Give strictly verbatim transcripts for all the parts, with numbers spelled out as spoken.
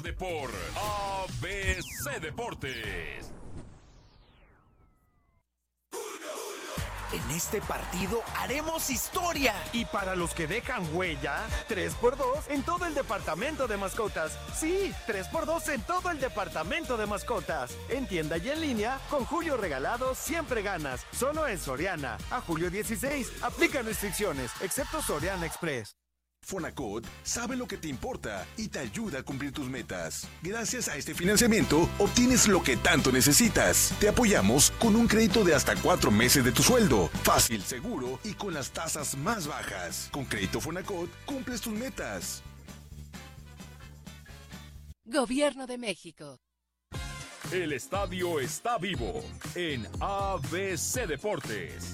Prepárate por A B C Deportes. En este partido haremos historia. Y para los que dejan huella, tres por dos en todo el departamento de mascotas. Sí, tres por dos en todo el departamento de mascotas. En tienda y en línea, con Julio Regalado siempre ganas. Solo en Soriana. A julio dieciséis. Aplican restricciones, excepto Soriana Express. Fonacot sabe lo que te importa y te ayuda a cumplir tus metas. Gracias a este financiamiento, obtienes lo que tanto necesitas. Te apoyamos con un crédito de hasta cuatro meses de tu sueldo. Fácil, seguro y con las tasas más bajas. Con Crédito Fonacot, cumples tus metas. Gobierno de México. El estadio está vivo en A B C Deportes.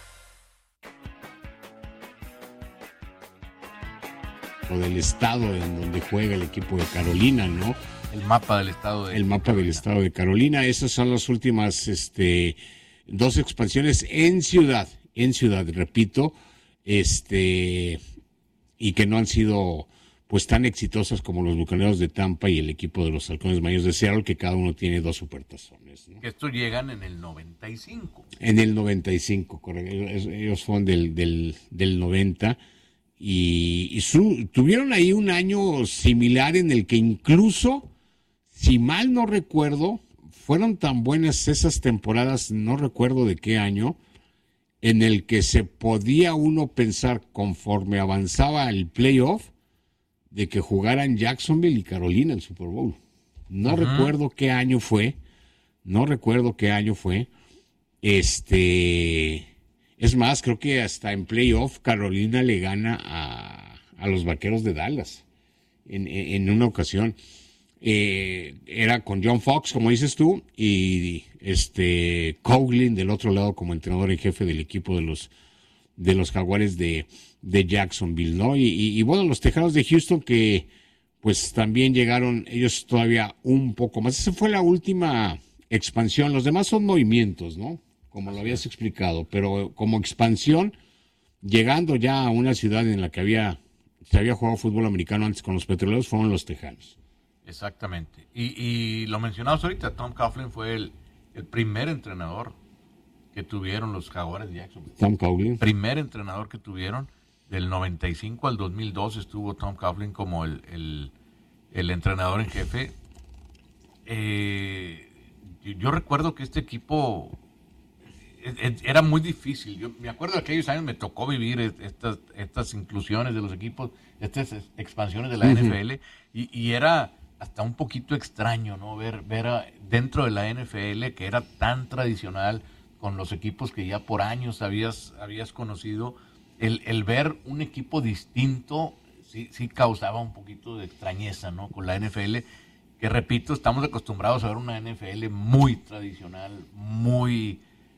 Del estado en donde juega el equipo de Carolina, ¿no? El mapa del estado de El mapa Carolina. del estado de Carolina. Esas son las últimas este, dos expansiones en ciudad, en ciudad, repito, este, y que no han sido pues tan exitosas como los Bucaneros de Tampa y el equipo de los Halcones Marinos de Seattle, que cada uno tiene dos supertazones, ¿no? Que estos llegan en el noventa y cinco. En el noventa y cinco, correcto. Ellos, ellos fueron del, del, del noventa. Y, y su, tuvieron ahí un año similar en el que incluso, si mal no recuerdo, fueron tan buenas esas temporadas, no recuerdo de qué año, en el que se podía uno pensar conforme avanzaba el playoff de que jugaran Jacksonville y Carolina el Super Bowl. No uh-huh. recuerdo qué año fue, no recuerdo qué año fue, este... Es más, creo que hasta en playoff Carolina le gana a, a los Vaqueros de Dallas en, en, en una ocasión. Eh, era con John Fox, como dices tú, y este Coughlin del otro lado como entrenador en jefe del equipo de los de los Jaguares de, de Jacksonville, ¿no? Y, y, y bueno, los Tejanos de Houston que pues también llegaron ellos todavía un poco más. Esa fue la última expansión. Los demás son movimientos, ¿no? Como lo habías explicado, pero como expansión, llegando ya a una ciudad en la que había se había jugado fútbol americano antes con los Petroleros, fueron los Tejanos. Exactamente. Y, y lo mencionamos ahorita, Tom Coughlin fue el, el primer entrenador que tuvieron los Jaguares de Jacksonville. Tom Coughlin. Primer entrenador que tuvieron, del noventa y cinco al dos mil dos estuvo Tom Coughlin como el, el, el entrenador en jefe. Eh, yo, yo recuerdo que este equipo... Era muy difícil. Yo me acuerdo de aquellos años, me tocó vivir estas, estas inclusiones de los equipos, estas expansiones de la uh-huh. N F L, y, y era hasta un poquito extraño, ¿no? Ver, ver a, dentro de la N F L, que era tan tradicional, con los equipos que ya por años habías, habías conocido, el, el ver un equipo distinto sí, sí causaba un poquito de extrañeza, ¿no? Con la N F L, que repito, estamos acostumbrados a ver una N F L muy tradicional, muy...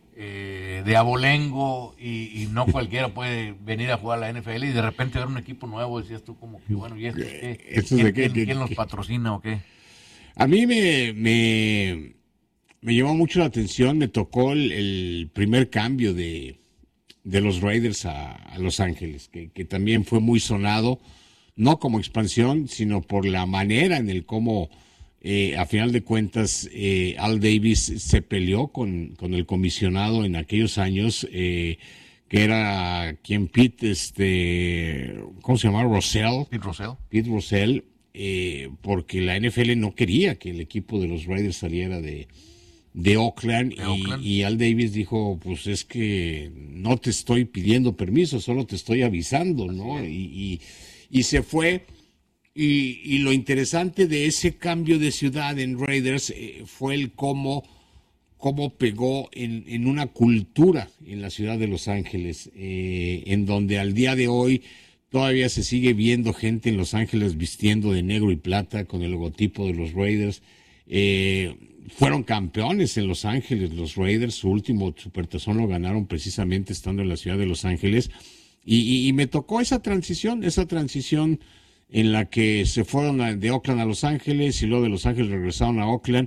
Eh, de abolengo y, y no cualquiera puede venir a jugar a la N F L y de repente ver un equipo nuevo, decías tú como que bueno, ¿y este qué? ¿Quién, qué, ¿quién, qué, ¿quién los qué? patrocina o qué? A mí me, me, me llamó mucho la atención, me tocó el, el primer cambio de, de los Raiders a, a Los Ángeles, que, que también fue muy sonado, no como expansión, sino por la manera en el cómo Eh, a final de cuentas, eh, Al Davis se peleó con, con el comisionado en aquellos años, eh, que era quien Pete, este, ¿cómo se llamaba? Russell. Pete Russell. Pete Russell, eh, porque la N F L no quería que el equipo de los Raiders saliera de, de Oakland, de y, Oakland. y Al Davis dijo, pues es que no te estoy pidiendo permiso, solo te estoy avisando, ¿no? Y, y, y se fue. Y, y lo interesante de ese cambio de ciudad en Raiders eh, fue el cómo, cómo pegó en, en una cultura en la ciudad de Los Ángeles, eh, en donde al día de hoy todavía se sigue viendo gente en Los Ángeles vistiendo de negro y plata con el logotipo de los Raiders. Eh, fueron campeones en Los Ángeles los Raiders, su último supertazón lo ganaron precisamente estando en la ciudad de Los Ángeles, y, y, y me tocó esa transición, esa transición en la que se fueron a, de Oakland a Los Ángeles y luego de Los Ángeles regresaron a Oakland.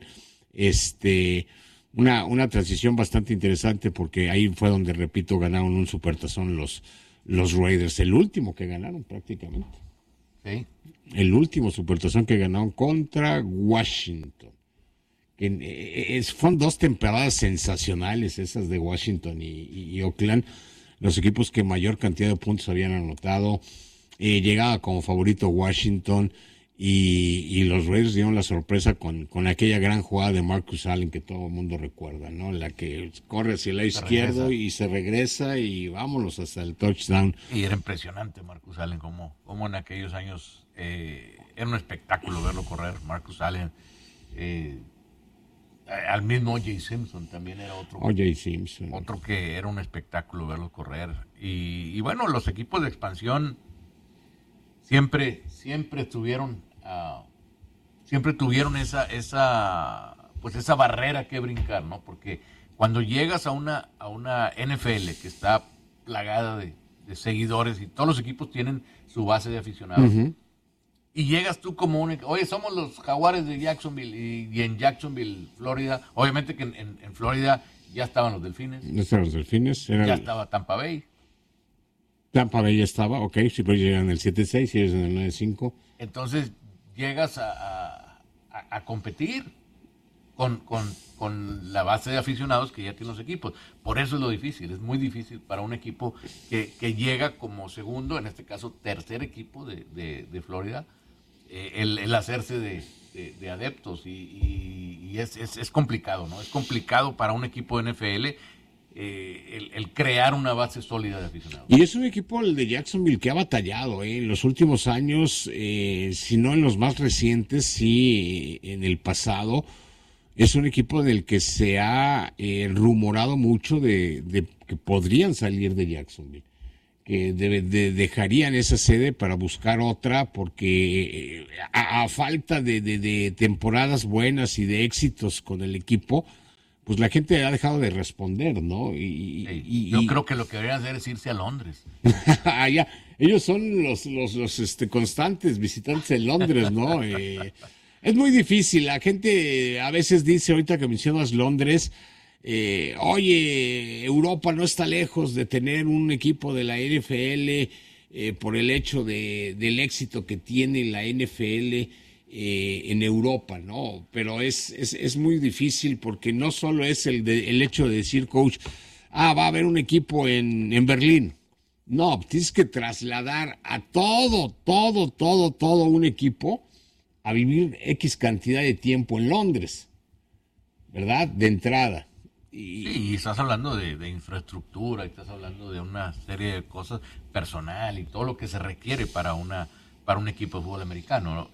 Este, una, una transición bastante interesante porque ahí fue donde, repito, ganaron un supertazón los, los Raiders, el último que ganaron prácticamente. Okay. El último supertazón que ganaron contra Washington. Que, es, fueron dos temporadas sensacionales esas de Washington y, y, y Oakland. Los equipos que mayor cantidad de puntos habían anotado. Eh, llegaba como favorito Washington. Y, y los Raiders dieron la sorpresa con, con aquella gran jugada de Marcus Allen que todo el mundo recuerda, ¿no? La que corre hacia el lado izquierdo y se regresa y vámonos hasta el touchdown. Y era impresionante Marcus Allen, como, como en aquellos años eh, era un espectáculo verlo correr. Marcus Allen, eh, al mismo O J Simpson también era otro. O J Simpson. Otro que era un espectáculo verlo correr. Y, y bueno, los equipos de expansión siempre, siempre estuvieron Uh, siempre tuvieron esa, esa, pues esa barrera que brincar, ¿no? Porque cuando llegas a una, a una N F L que está plagada de, de seguidores y todos los equipos tienen su base de aficionados, uh-huh. y llegas tú como un, oye, somos los Jaguares de Jacksonville, y, y en Jacksonville, Florida, obviamente que en, en, en Florida ya estaban los Delfines. Ya estaban los Delfines. Era ya el... estaba Tampa Bay. Tampa Bay ya estaba, ok, sí, pero llegan en el siete seis y ellos en el nueve cinco. Entonces llegas a, a, a competir con, con, con la base de aficionados que ya tienen los equipos. Por eso es lo difícil. Es muy difícil para un equipo que, que llega como segundo, en este caso tercer equipo de, de, de Florida, eh, el, el hacerse de, de, de adeptos. Y, y, y es, es, es complicado, ¿no? Es complicado para un equipo de N F L Eh, el, el crear una base sólida de aficionados. Y es un equipo, el de Jacksonville, que ha batallado ¿eh? en los últimos años, eh, si no en los más recientes, sí en el pasado. Es un equipo del que se ha eh, rumorado mucho de, de que podrían salir de Jacksonville, que de, de, dejarían esa sede para buscar otra, porque eh, a, a falta de, de, de temporadas buenas y de éxitos con el equipo, pues la gente ha dejado de responder, ¿no? Y, sí, y, yo y... creo que lo que deberían hacer es irse a Londres. ya, ellos son los, los, los este, constantes visitantes en Londres, ¿no? Eh, es muy difícil. La gente a veces dice, ahorita que mencionas Londres, eh, oye, Europa no está lejos de tener un equipo de la N F L eh, por el hecho de, del éxito que tiene la N F L Eh, en Europa, ¿no? Pero es, es, es muy difícil porque no solo es el, de, el hecho de decir, coach, ah, va a haber un equipo en, en Berlín. No, tienes que trasladar a todo, todo, todo, todo un equipo a vivir X cantidad de tiempo en Londres, ¿verdad? De entrada. Y, sí, y estás hablando de, de infraestructura, y estás hablando de una serie de cosas personal y todo lo que se requiere para una para un equipo de fútbol americano.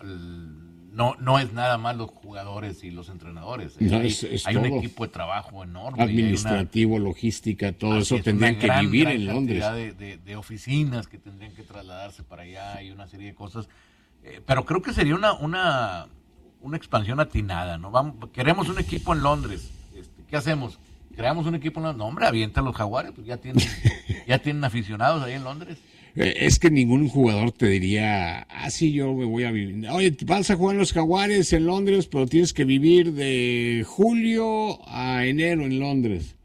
No, no es nada más los jugadores y los entrenadores. No, hay es, es hay todo. un equipo de trabajo enorme. Administrativo, una, logística, todo eso tendrían que gran, vivir gran en Londres. De, de, de oficinas que tendrían que trasladarse para allá y una serie de cosas. Eh, pero creo que sería una, una, una expansión atinada, ¿no? Vamos, queremos un equipo en Londres. Este, ¿Qué hacemos? ¿Creamos un equipo en Londres? No, hombre, avienta a los Jaguares, pues ya tienen, ya tienen aficionados ahí en Londres. Es que ningún jugador te diría, ah, sí, yo me voy a vivir. Oye, vas a jugar en los Jaguares en Londres, pero tienes que vivir de julio a enero en Londres.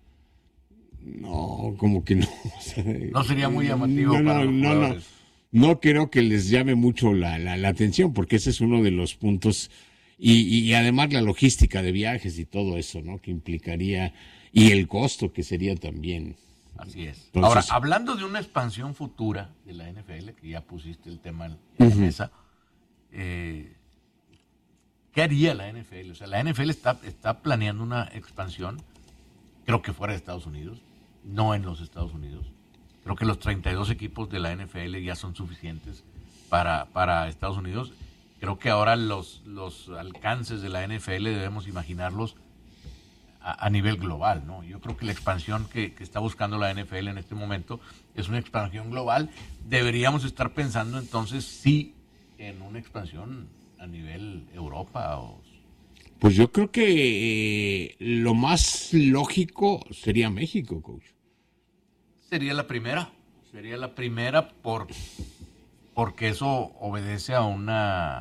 No, como que no. O sea, no sería muy llamativo no, para no, los no, jugadores. No, no creo que les llame mucho la, la, la atención, porque ese es uno de los puntos. Y, y además la logística de viajes y todo eso, ¿no? Que implicaría, y el costo que sería también. Así es. Entonces, ahora, hablando de una expansión futura de la N F L, que ya pusiste el tema en la uh-huh. mesa, eh, ¿qué haría la N F L? O sea, la N F L está, está planeando una expansión, creo que fuera de Estados Unidos, no en los Estados Unidos. Creo que los treinta y dos equipos de la N F L ya son suficientes para, para Estados Unidos. Creo que ahora los, los alcances de la N F L debemos imaginarlos a, a nivel global, ¿no? Yo creo que la expansión que, que está buscando la N F L en este momento es una expansión global. Deberíamos estar pensando entonces sí en una expansión a nivel Europa. O... Pues yo creo que eh, lo más lógico sería México, coach. Sería la primera, sería la primera por porque eso obedece a una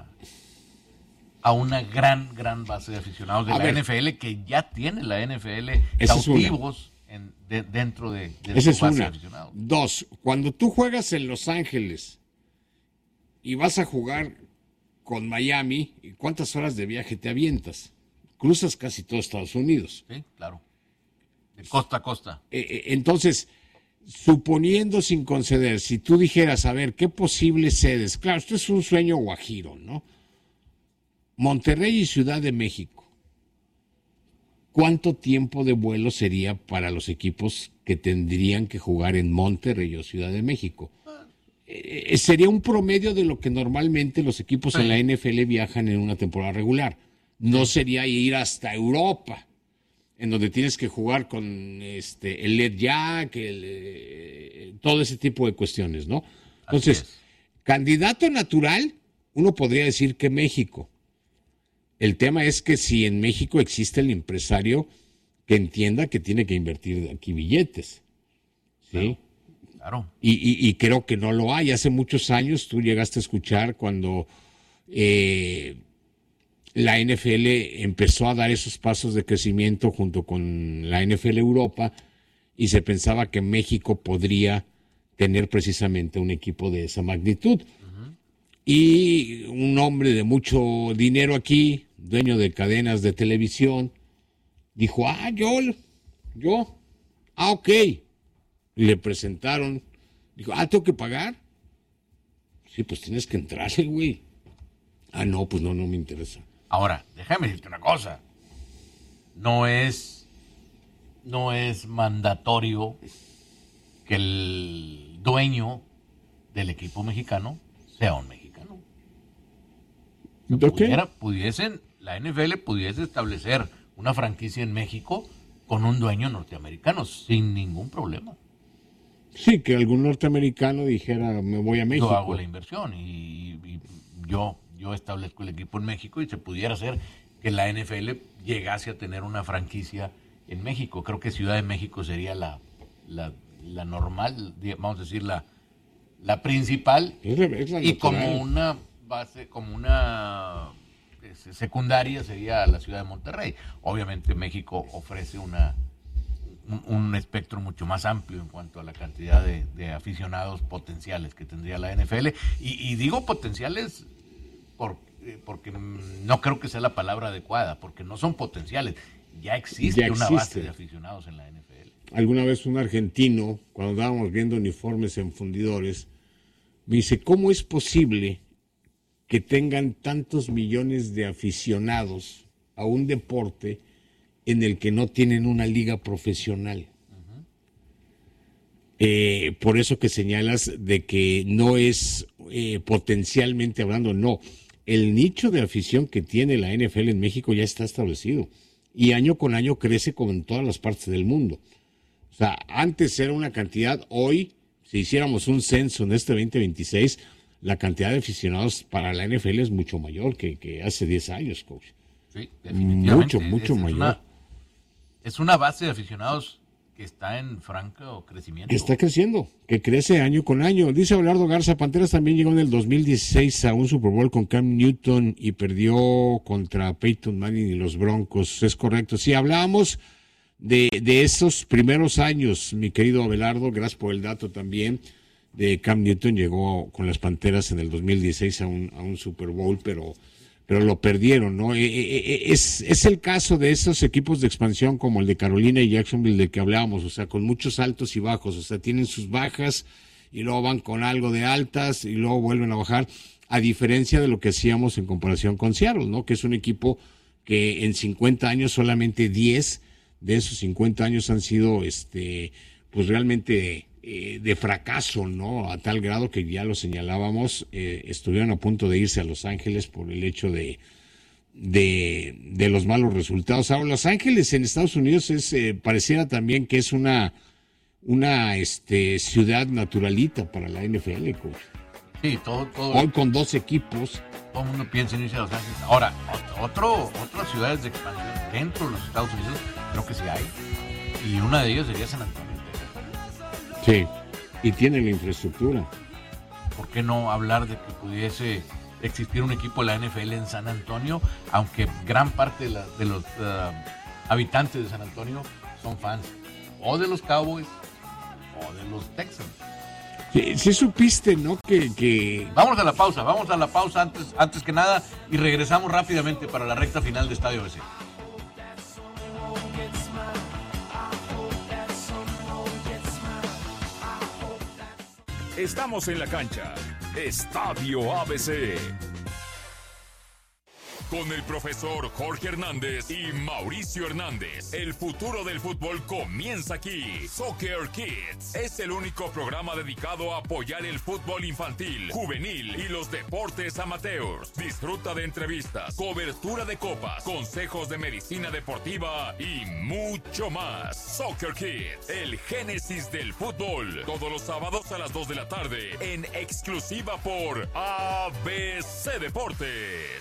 a una gran, gran base de aficionados de a la ver, N F L que ya tiene la N F L cautivos en, de, dentro de, de esa su es base una. de aficionados. Dos, cuando tú juegas en Los Ángeles y vas a jugar con Miami, ¿y cuántas horas de viaje te avientas? Cruzas casi todo Estados Unidos. Sí, claro. De costa a costa. Eh, entonces, suponiendo sin conceder, si tú dijeras, a ver, ¿qué posibles sedes? Claro, esto es un sueño guajiro, ¿no? Monterrey y Ciudad de México. ¿Cuánto tiempo de vuelo sería para los equipos que tendrían que jugar en Monterrey o Ciudad de México? Eh, sería un promedio de lo que normalmente los equipos sí. en la N F L viajan en una temporada regular. No sería ir hasta Europa, en donde tienes que jugar con este el Led Jack, el, eh, todo ese tipo de cuestiones, ¿no? Entonces, candidato natural, uno podría decir que México. El tema es que si en México existe el empresario que entienda que tiene que invertir aquí billetes, ¿sí? Claro. Y, y, y creo que no lo hay. Hace muchos años tú llegaste a escuchar cuando eh, la N F L empezó a dar esos pasos de crecimiento junto con la N F L Europa y se pensaba que México podría tener precisamente un equipo de esa magnitud. Uh-huh. Y un hombre de mucho dinero aquí, dueño de cadenas de televisión, dijo, ah, yo, yo, ah, ok. Le presentaron, dijo, ah, ¿tengo que pagar? Sí, pues tienes que entrarle, güey. Ah, no, pues no, no me interesa. Ahora, déjame decirte una cosa. No es, no es mandatorio que el dueño del equipo mexicano sea un mexicano. ¿De pudiera, pudiesen, la N F L pudiese establecer una franquicia en México con un dueño norteamericano sin ningún problema. Sí, que algún norteamericano dijera, me voy a México. Yo hago la inversión y, y yo, yo establezco el equipo en México y se pudiera hacer que la N F L llegase a tener una franquicia en México. Creo que Ciudad de México sería la, la, la normal, vamos a decir, la, la principal. Es la, es la y como una base, como una secundaria sería la ciudad de Monterrey. Obviamente México ofrece una un, un espectro mucho más amplio en cuanto a la cantidad de, de aficionados potenciales que tendría la N F L. Y, y digo potenciales por, porque no creo que sea la palabra adecuada, porque no son potenciales. Ya existe, ya existe una base de aficionados en la N F L. Alguna vez un argentino, cuando estábamos viendo uniformes en fundidores, me dice, ¿cómo es posible que tengan tantos millones de aficionados a un deporte en el que no tienen una liga profesional? Uh-huh. Eh, por eso que señalas de que no es eh, potencialmente hablando, no. El nicho de afición que tiene la N F L en México ya está establecido y año con año crece como en todas las partes del mundo. O sea, antes era una cantidad, hoy, si hiciéramos un censo en este veinte veintiséis, la cantidad de aficionados para la N F L es mucho mayor que, que hace diez años, coach. Sí, definitivamente. Mucho, mucho es, mayor. Es una, es una base de aficionados que está en franco crecimiento. Que está creciendo, que crece año con año. Dice Abelardo Garza, Panteras también llegó en el dos mil dieciséis a un Super Bowl con Cam Newton y perdió contra Peyton Manning y los Broncos. Es correcto. Sí, hablábamos de, de esos primeros años, mi querido Abelardo, gracias por el dato también. De Cam Newton llegó con las Panteras en el dos mil dieciséis a un, a un Super Bowl, pero, pero lo perdieron, ¿no? Es, es el caso de esos equipos de expansión como el de Carolina y Jacksonville del que hablábamos, o sea, con muchos altos y bajos, o sea, tienen sus bajas y luego van con algo de altas y luego vuelven a bajar, a diferencia de lo que hacíamos en comparación con Seattle, ¿no? Que es un equipo que en cincuenta años solamente diez de esos cincuenta años han sido, este, pues realmente de fracaso, ¿no? A tal grado que ya lo señalábamos, eh, estuvieron a punto de irse a Los Ángeles por el hecho de, de, de los malos resultados. Ahora, Los Ángeles en Estados Unidos es, eh, pareciera también que es una, una este, ciudad naturalita para la N F L, coach. Sí, todo, todo. Hoy con dos equipos. Todo el mundo piensa en irse a Los Ángeles. Ahora, otro, otras ciudades de expansión dentro de los Estados Unidos, creo que sí hay. Y una de ellas sería San Antonio. Sí, y tienen la infraestructura. ¿Por qué no hablar de que pudiese existir un equipo de la N F L en San Antonio? Aunque gran parte de, la, de los uh, habitantes de San Antonio son fans o de los Cowboys o de los Texans. Sí, sí supiste, ¿no? Que, que... Vamos a la pausa, vamos a la pausa antes, antes que nada y regresamos rápidamente para la recta final de Estadio A B C. Estamos en la cancha. Estadio A B C. Con el profesor Jorge Hernández y Mauricio Hernández. El futuro del fútbol comienza aquí. Soccer Kids es el único programa dedicado a apoyar el fútbol infantil, juvenil y los deportes amateurs. Disfruta de entrevistas, cobertura de copas, consejos de medicina deportiva y mucho más. Soccer Kids, el génesis del fútbol. Todos los sábados a las dos de la tarde en exclusiva por A B C Deportes.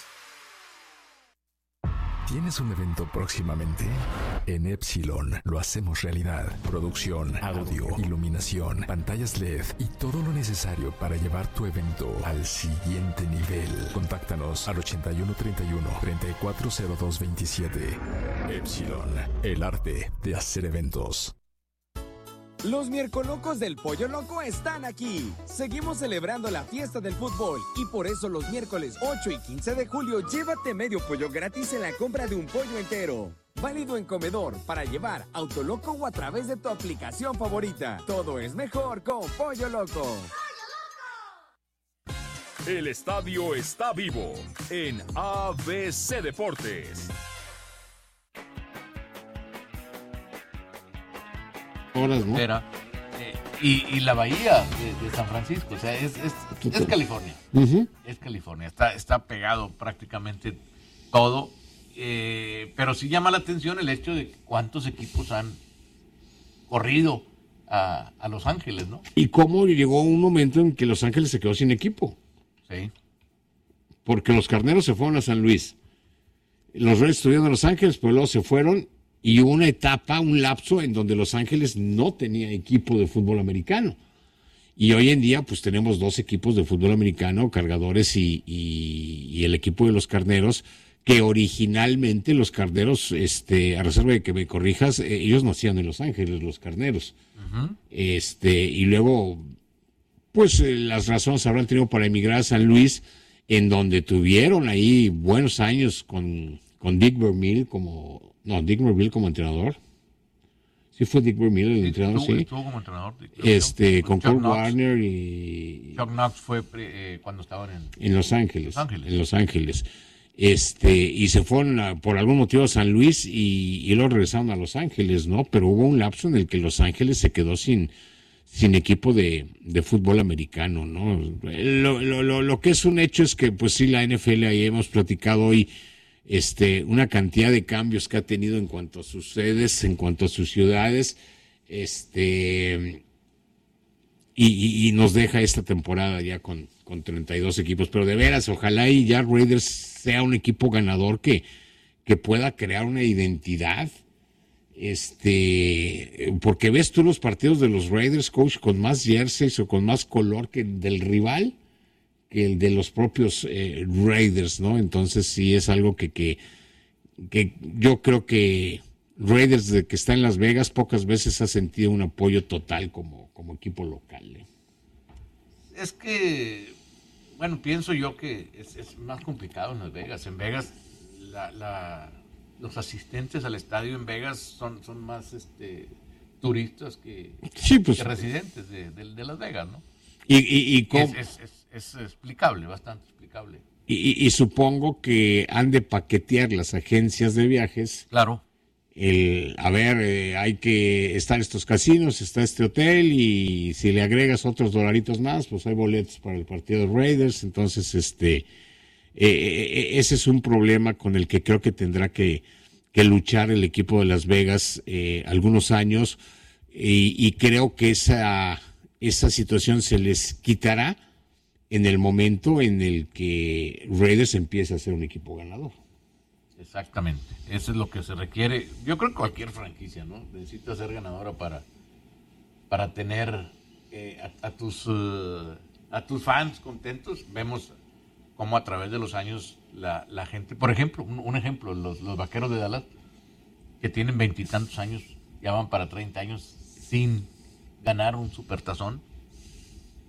¿Tienes un evento próximamente? En Epsilon lo hacemos realidad. Producción, audio, iluminación, pantallas L E D y todo lo necesario para llevar tu evento al siguiente nivel. Contáctanos al ochenta y uno treinta y uno, treinta y cuatro cero dos veintisiete. Epsilon, el arte de hacer eventos. Los Miercolocos del Pollo Loco están aquí. Seguimos celebrando la fiesta del fútbol y por eso los miércoles ocho y quince de julio llévate medio pollo gratis en la compra de un pollo entero. Válido en comedor, para llevar, Autoloco o a través de tu aplicación favorita. Todo es mejor con Pollo Loco. El estadio está vivo en A B C Deportes. Horas, ¿no? Era, eh, y, y la bahía de, de San Francisco, o sea, es, es, es California. Uh-huh. Es California, está, está pegado prácticamente todo, eh, pero sí llama la atención el hecho de cuántos equipos han corrido a, a Los Ángeles, ¿no? Y cómo llegó un momento en que Los Ángeles se quedó sin equipo. Sí. Porque los Carneros se fueron a San Luis. Los Reyes estuvieron en Los Ángeles, pero luego se fueron. Y hubo una etapa, un lapso en donde Los Ángeles no tenía equipo de fútbol americano. Y hoy en día pues tenemos dos equipos de fútbol americano, Cargadores y, y, y el equipo de los Carneros, que originalmente los Carneros, este, a reserva de que me corrijas, eh, ellos nacían en Los Ángeles, los Carneros. Uh-huh. Este, y luego, pues eh, las razones habrán tenido para emigrar a San Luis, en donde tuvieron ahí buenos años con, con Dick Vermeil como... No, Dick Vermeil como entrenador. Sí fue Dick Vermeil el sí, entrenador, estuvo, sí. Estuvo como entrenador. Este, con, con Kurt Knox. Warner y... Chuck Knox fue eh, cuando estaban en... En Los Ángeles. Los Ángeles. En Los Ángeles. Este, y se fueron a, por algún motivo a San Luis y, y luego regresaron a Los Ángeles, ¿no? Pero hubo un lapso en el que Los Ángeles se quedó sin, sin equipo de, de fútbol americano, ¿no? Lo, lo, lo, lo que es un hecho es que, pues sí, la N F L, ahí hemos platicado hoy, Este, una cantidad de cambios que ha tenido en cuanto a sus sedes, en cuanto a sus ciudades, este, y, y, y nos deja esta temporada ya con, con treinta y dos equipos, pero de veras, ojalá y ya Raiders sea un equipo ganador que, que pueda crear una identidad, este, porque ves tú los partidos de los Raiders, coach, con más jerseys o con más color que del rival, que el de los propios eh, Raiders, ¿no? Entonces sí es algo que, que, que yo creo que Raiders, desde que está en Las Vegas, pocas veces ha sentido un apoyo total como, como equipo local, ¿eh? Es que, bueno, pienso yo que es, es más complicado en Las Vegas. En Vegas, la, la, los asistentes al estadio en Vegas son, son más este, turistas que, sí, pues, que residentes de, de, de Las Vegas, ¿no? Y, y, y cómo... es, es, es, es explicable, bastante explicable. Y, y, y supongo que han de paquetear las agencias de viajes. Claro. El, a ver, eh, hay que estar estos casinos, está este hotel y si le agregas otros dolaritos más, pues hay boletos para el partido de Raiders. Entonces, este, eh, eh, ese es un problema con el que creo que tendrá que, que luchar el equipo de Las Vegas eh, algunos años y, y creo que esa, esa situación se les quitará en el momento en el que Raiders empiece a ser un equipo ganador. Exactamente, eso es lo que se requiere. Yo creo que cualquier franquicia, ¿no? Necesita ser ganadora para, para tener eh, a, a, tus, uh, a tus fans contentos. Vemos cómo a través de los años la, la gente, por ejemplo, un, un ejemplo, los, los Vaqueros de Dallas, que tienen veintitantos años, ya van para treinta años sin ganar un supertazón.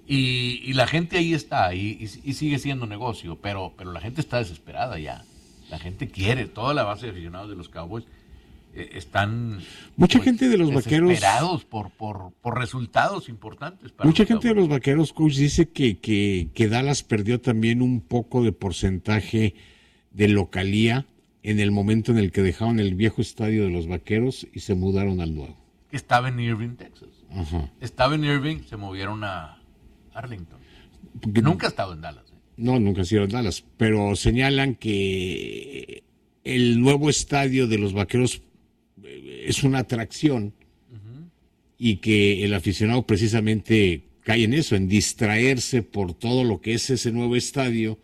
Y, y la gente ahí está, y, y, y sigue siendo negocio, pero, pero la gente está desesperada ya. La gente quiere, toda la base de aficionados de los Cowboys eh, están mucha pues, gente de los vaqueros desesperados por, por, por resultados importantes. Para mucha los gente Cowboys. de los vaqueros, coach, dice que, que, que Dallas perdió también un poco de porcentaje de localía en el momento en el que dejaron el viejo estadio de los vaqueros y se mudaron al nuevo. Que estaba en Irving, Texas. Ajá. Estaba en Irving, se movieron a Arlington. Porque Nunca ha estado en Dallas. ¿eh? No, nunca ha sido en Dallas, pero señalan que el nuevo estadio de los vaqueros es una atracción uh-huh. y que el aficionado precisamente cae en eso, en distraerse por todo lo que es ese nuevo estadio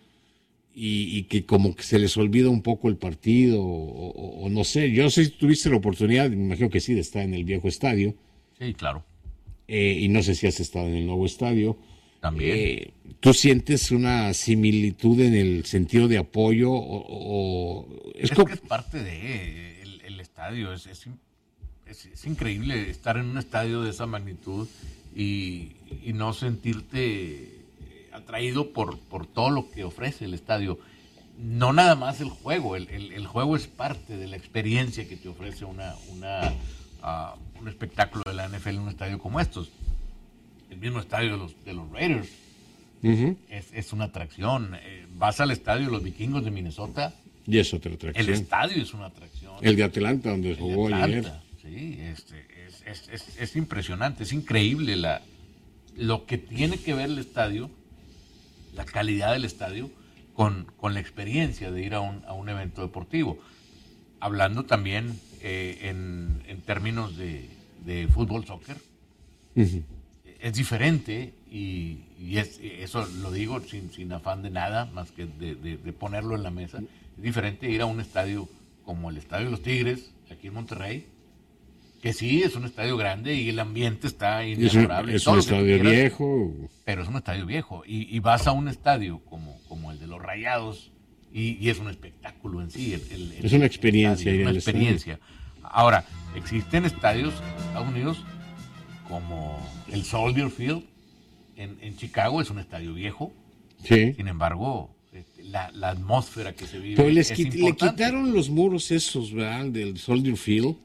y, y que como que se les olvida un poco el partido o, o, o no sé. Yo no sé si tuviste la oportunidad, me imagino que sí, de estar en el viejo estadio. Sí, claro. Eh, y no sé si has estado en el nuevo estadio. También. Eh, ¿Tú sientes una similitud en el sentido de apoyo? O, o es, es, como... que es parte de el, el estadio. Es, es, es, es increíble estar en un estadio de esa magnitud y, y no sentirte atraído por, por todo lo que ofrece el estadio. No nada más el juego. El, el, el juego es parte de la experiencia que te ofrece una, una, uh, un espectáculo de la N F L en un estadio como estos. El mismo estadio de los, de los Raiders uh-huh. es, es una atracción. Eh, vas al estadio de los Vikingos de Minnesota y es otra atracción. El estadio es una atracción. El de Atlanta, donde el jugó ayer. Sí, este, es, es, es, es impresionante, es increíble la, lo que tiene que ver el estadio, la calidad del estadio, con, con la experiencia de ir a un, a un evento deportivo. Hablando también eh, en, en términos de, de fútbol, soccer. Uh-huh. Es diferente y, y es, eso lo digo sin, sin afán de nada, más que de, de, de ponerlo en la mesa. Es diferente ir a un estadio como el Estadio de los Tigres, aquí en Monterrey, que sí, es un estadio grande y el ambiente está inmejorable. Es un, es un estadio quieras, viejo. Pero es un estadio viejo. Y, y vas a un estadio como, como el de los Rayados y, y es un espectáculo en sí. El, el, el, es una experiencia. Estadio, ir una experiencia. Ahora, existen estadios en Estados Unidos como el Soldier Field en, en Chicago, es un estadio viejo. Sí. Sin embargo, la, la atmósfera que se vive Pero les es quit, le quitaron los muros esos, ¿verdad? Del Soldier Field.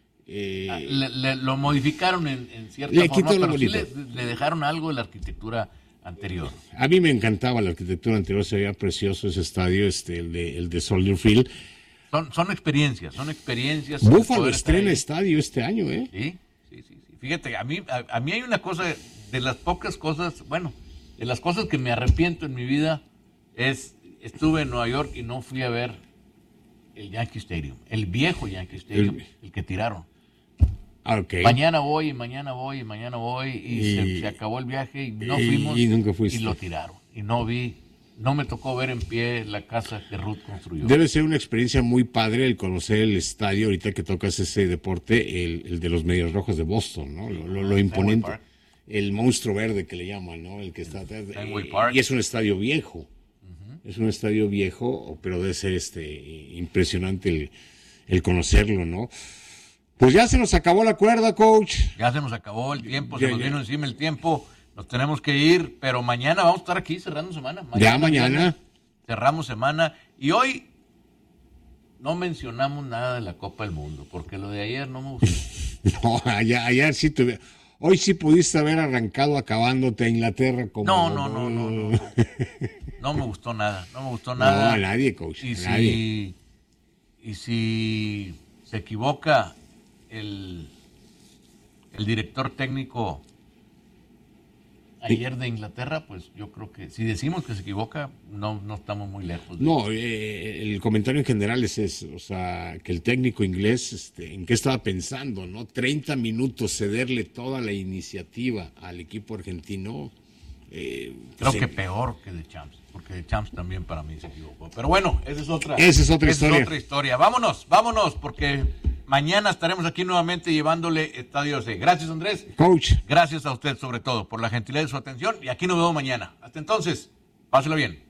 Eh, le, le, lo modificaron en, en cierta le forma, pero sí le, le dejaron algo de la arquitectura anterior. A mí me encantaba la arquitectura anterior, se veía precioso ese estadio, este, el de, el de Soldier Field. Son, son experiencias, son experiencias. Búfalo estrena estadio este año, ¿eh? Sí, sí, sí. sí. Fíjate, a mí, a, a mí hay una cosa, de las pocas cosas, bueno, de las cosas que me arrepiento en mi vida, es, estuve en Nueva York y no fui a ver el Yankee Stadium, el viejo Yankee Stadium, el, el que tiraron. Okay. Mañana voy, y mañana voy, y mañana voy, y, y se, se acabó el viaje y no y, fuimos y, nunca fuiste. Y lo tiraron. Y no vi, no me tocó ver en pie la casa que Ruth construyó. Debe ser una experiencia muy padre el conocer el estadio, ahorita que tocas ese deporte, el, el de los Medias Rojas de Boston, ¿no? Lo, lo, lo imponente, el monstruo verde que le llaman, ¿no? El que está atrás. Eh, y es un estadio viejo, uh-huh. es un estadio viejo, pero debe ser este impresionante el, el conocerlo, ¿no? Pues ya se nos acabó la cuerda, coach. Ya se nos acabó el tiempo, ya, se nos ya. vino encima el tiempo. Nos tenemos que ir, pero mañana vamos a estar aquí cerrando semana. Mañana, ya mañana. mañana. Cerramos semana. Y hoy no mencionamos nada de la Copa del Mundo, porque lo de ayer no me gustó. no, ayer, ayer sí tuve... Hoy sí pudiste haber arrancado acabándote a Inglaterra como... No, no, no, no, no. No, no me gustó nada, no me gustó nada. No, a nadie, coach, y a si, nadie. Y si se equivoca el, el director técnico ayer de Inglaterra, pues yo creo que si decimos que se equivoca, no, no estamos muy lejos. No, eh, el comentario en general es eso, o sea, que el técnico inglés, este, ¿en qué estaba pensando, no? treinta minutos, cederle toda la iniciativa al equipo argentino. Eh, creo se... que peor que de Champs, porque de Champs también para mí se equivocó. Pero bueno, esa es otra, esa es otra esa historia. Es otra historia. Vámonos, vámonos, porque mañana estaremos aquí nuevamente llevándole Estadio C. Gracias, Andrés. Coach. Gracias a usted, sobre todo, por la gentileza de su atención. Y aquí nos vemos mañana. Hasta entonces, páselo bien.